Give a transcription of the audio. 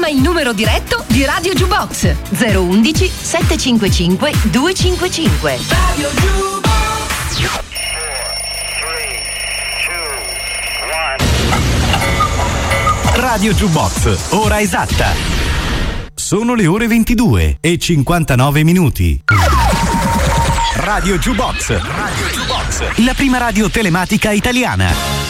Chiama il numero diretto di Radio Jukebox 011 755 255. Radio Jukebox. Radio Jukebox, ora esatta. Sono le ore 22 e 59 minuti. Radio Jukebox, la prima radio telematica italiana.